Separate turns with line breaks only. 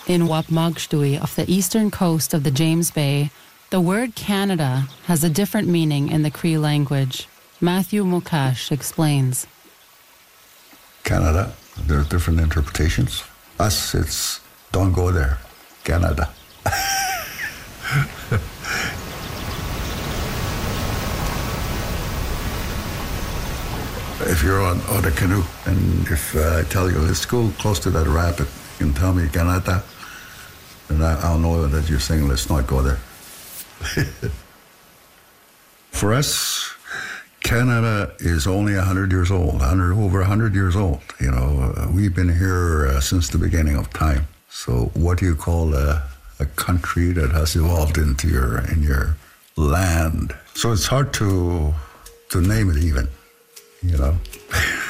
In Wapmagshtui off the eastern coast of the James Bay, the word Canada has a different meaning in the Cree language. Matthew Mukash explains.
Canada, there are different interpretations. Us, it's don't go there, Canada. If you're on a canoe and if I tell you, let's go close to that rapid, you can tell me Canada, and I'll know that you're saying, let's not go there. For us, Canada is only 100 years old, over 100 years old. You know, we've been here since the beginning of time. So what do you call a country that has evolved into your land? So it's hard to name it even, you know.